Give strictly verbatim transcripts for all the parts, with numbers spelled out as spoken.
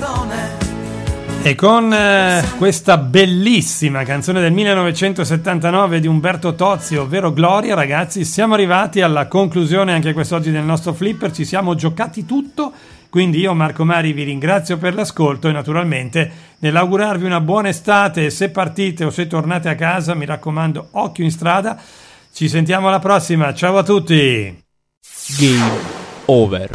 E con eh, questa bellissima canzone del millenovecentosettantanove di Umberto Tozzi, ovvero Gloria, ragazzi, siamo arrivati alla conclusione anche quest'oggi del nostro Flipper. Ci siamo giocati tutto, quindi io, Marco Mari, vi ringrazio per l'ascolto e naturalmente nell'augurarvi una buona estate. Se partite o se tornate a casa, mi raccomando, occhio in strada. Ci sentiamo alla prossima, ciao a tutti. Game over.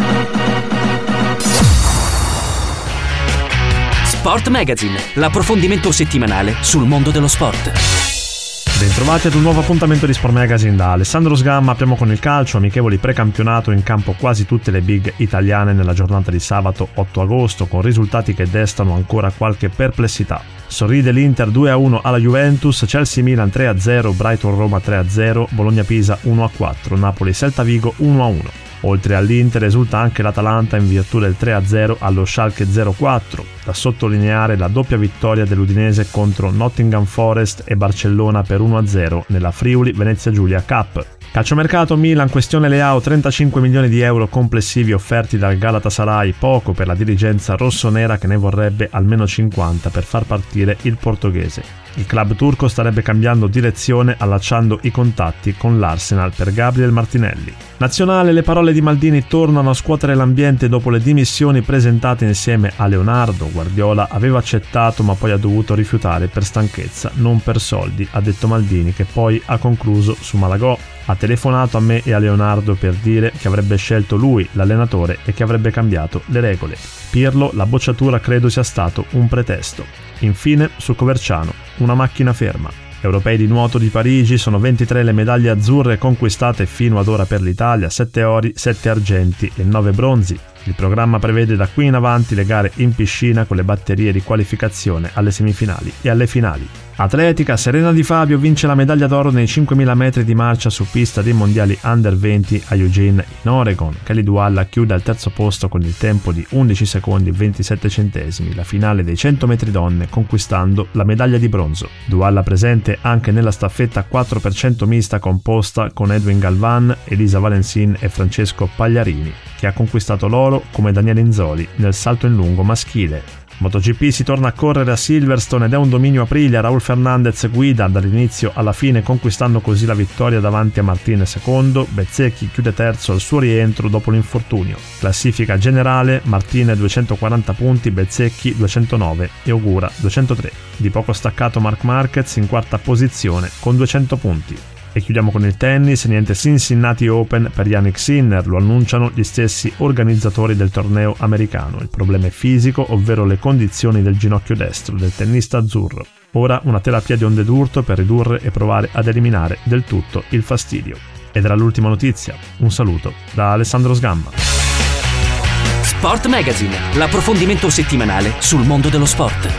Sport Magazine, l'approfondimento settimanale sul mondo dello sport. Bentrovati ad un nuovo appuntamento di Sport Magazine da Alessandro Sgamma. Apriamo con il calcio, amichevoli precampionato, in campo quasi tutte le big italiane nella giornata di sabato otto agosto, con risultati che destano ancora qualche perplessità. Sorride l'Inter due a uno alla Juventus, Chelsea-Milan tre a zero, Brighton-Roma tre a zero, Bologna-Pisa uno a quattro, Napoli-Celta Vigo uno a uno. Oltre all'Inter esulta anche l'Atalanta in virtù del tre a zero allo Schalke zero quattro. Da sottolineare la doppia vittoria dell'Udinese contro Nottingham Forest e Barcellona per uno a zero nella Friuli Venezia Giulia Cup. Calciomercato, Milan, questione Leao, trentacinque milioni di euro complessivi offerti dal Galatasaray, poco per la dirigenza rossonera che ne vorrebbe almeno cinquanta per far partire il portoghese. Il club turco starebbe cambiando direzione, allacciando i contatti con l'Arsenal per Gabriel Martinelli. Nazionale, le parole di Maldini tornano a scuotere l'ambiente dopo le dimissioni presentate insieme a Leonardo. Guardiola aveva accettato ma poi ha dovuto rifiutare per stanchezza, non per soldi, ha detto Maldini, che poi ha concluso su Malagò. Ha telefonato a me e a Leonardo per dire che avrebbe scelto lui, l'allenatore, e che avrebbe cambiato le regole. Pirlo, la bocciatura credo sia stato un pretesto. Infine, sul Coverciano, una macchina ferma. Europei di nuoto di Parigi, sono ventitré le medaglie azzurre conquistate fino ad ora per l'Italia, sette ori, sette argenti e nove bronzi. Il programma prevede da qui in avanti le gare in piscina con le batterie di qualificazione alle semifinali e alle finali. Atletica, Serena Di Fabio vince la medaglia d'oro nei cinquemila metri di marcia su pista dei mondiali under venti a Eugene in Oregon. Kelly Dualla chiude al terzo posto con il tempo di undici secondi e ventisette centesimi la finale dei cento metri donne, conquistando la medaglia di bronzo. Dualla presente anche nella staffetta quattro per cento mista composta con Edwin Galvan, Elisa Valencin e Francesco Pagliarini, che ha conquistato l'oro come Daniele Inzoli nel salto in lungo maschile. MotoGP, si torna a correre a Silverstone ed è un dominio Aprilia. Raul Fernandez guida dall'inizio alla fine, conquistando così la vittoria davanti a Martinez secondo. Bezzecchi chiude terzo al suo rientro dopo l'infortunio. Classifica generale: Martinez duecentoquaranta punti, Bezzecchi duecentonove e Ogura duecentotré. Di poco staccato Marc Marquez in quarta posizione con duecento punti. E chiudiamo con il tennis, niente Cincinnati Open per Jannik Sinner, lo annunciano gli stessi organizzatori del torneo americano. Il problema è fisico, ovvero le condizioni del ginocchio destro del tennista azzurro. Ora una terapia di onde d'urto per ridurre e provare ad eliminare del tutto il fastidio. Ed era l'ultima notizia. Un saluto da Alessandro Sgamma. Sport Magazine, l'approfondimento settimanale sul mondo dello sport.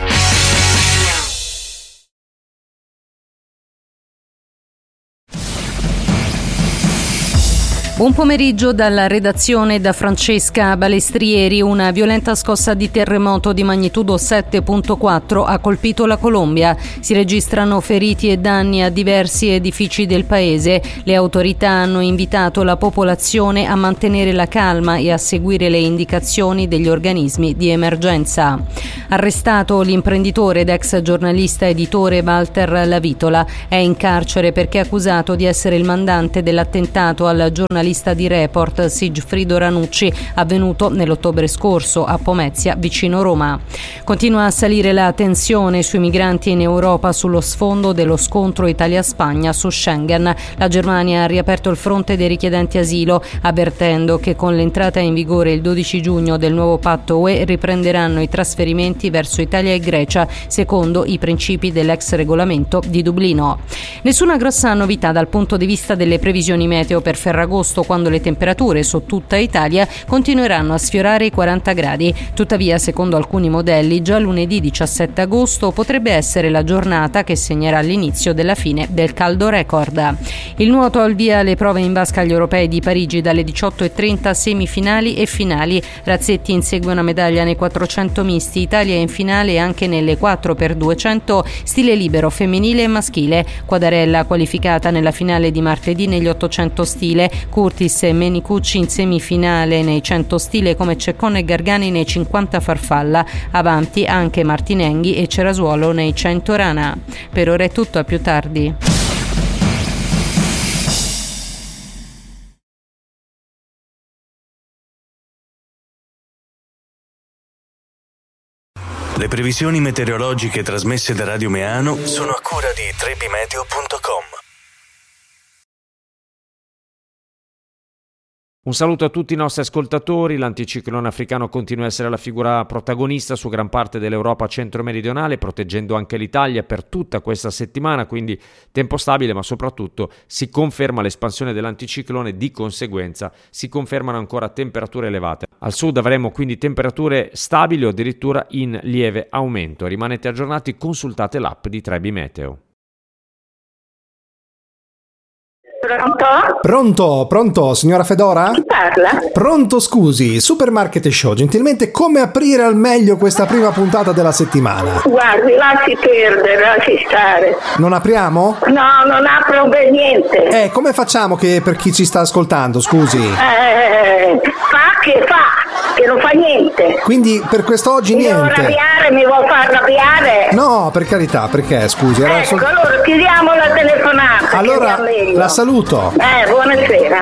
Buon pomeriggio dalla redazione da Francesca Balestrieri. Una violenta scossa di terremoto di magnitudo sette virgola quattro ha colpito la Colombia. Si registrano feriti e danni a diversi edifici del paese. Le autorità hanno invitato la popolazione a mantenere la calma e a seguire le indicazioni degli organismi di emergenza. Arrestato l'imprenditore ed ex giornalista editore Walter Lavitola. È in carcere perché è accusato di essere il mandante dell'attentato al giornalista di Report Sigfrido Ranucci, avvenuto nell'ottobre scorso a Pomezia, vicino Roma. Continua a salire la tensione sui migranti in Europa sullo sfondo dello scontro Italia-Spagna su Schengen. La Germania ha riaperto il fronte dei richiedenti asilo, avvertendo che con l'entrata in vigore il dodici giugno del nuovo patto U E riprenderanno i trasferimenti verso Italia e Grecia, secondo i principi dell'ex regolamento di Dublino. Nessuna grossa novità dal punto di vista delle previsioni meteo per Ferragosto, quando le temperature su tutta Italia continueranno a sfiorare i quaranta gradi. Tuttavia, secondo alcuni modelli, già lunedì diciassette agosto potrebbe essere la giornata che segnerà l'inizio della fine del caldo record. Il nuoto al via le prove in vasca agli europei di Parigi dalle diciotto e trenta, semifinali e finali. Razzetti insegue una medaglia nei quattrocento misti, Italia l'Italia è in finale anche nelle quattro per duecento stile libero femminile e maschile. Quadarella qualificata nella finale di martedì negli ottocento stile, Curtis e Menicucci in semifinale nei cento stile come Ceccone e Gargani nei cinquanta farfalla, avanti anche Martinenghi e Cerasuolo nei cento rana. Per ora è tutto, a più tardi. Le previsioni meteorologiche trasmesse da Radio Meano sono a cura di trebimeteo punto com. Un saluto a tutti i nostri ascoltatori. L'anticiclone africano continua a essere la figura protagonista su gran parte dell'Europa centro-meridionale, proteggendo anche l'Italia per tutta questa settimana, quindi tempo stabile, ma soprattutto si conferma l'espansione dell'anticiclone, di conseguenza si confermano ancora temperature elevate. Al sud avremo quindi temperature stabili o addirittura in lieve aumento. Rimanete aggiornati, consultate l'app di Trebi Meteo. Pronto? Pronto, pronto, signora Fedora? Chi parla? Pronto, scusi, Supermarket Show, gentilmente come aprire al meglio questa prima puntata della settimana? Guardi, lasci perdere, lasci stare. Non apriamo? No, non apro per niente. Eh, come facciamo che per chi ci sta ascoltando, scusi? Eh, fa che fa, che non fa niente. Quindi per quest'oggi mi niente? Mi devo arrabbiare, mi vuol far arrabbiare? No, per carità, perché, scusi? Era ecco, sol- allora chiudiamo la telefonata. Allora, la saluto. Eh, buonasera.